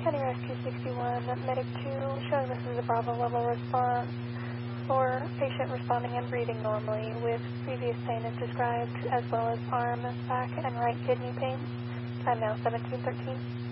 County Rescue 61, Medic 2, showing this is a Bravo level response for patient responding and breathing normally with previous pain as described, as well as arm, back, and right kidney pain. Time now 17:13.